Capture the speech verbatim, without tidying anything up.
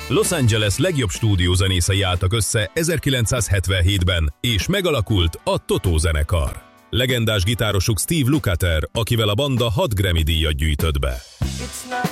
Los Angeles legjobb stúdiózenészei álltak össze ezerkilencszázhetvenhétben, és megalakult a Toto zenekar. Legendás gitárosuk Steve Lukather, akivel a banda hat Grammy díjat gyűjtött be.